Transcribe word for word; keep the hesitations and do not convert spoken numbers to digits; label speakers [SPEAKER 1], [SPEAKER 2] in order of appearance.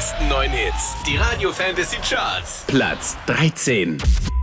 [SPEAKER 1] besten neuen Hits. Die Radio Fantasy Charts.
[SPEAKER 2] Platz dreizehn.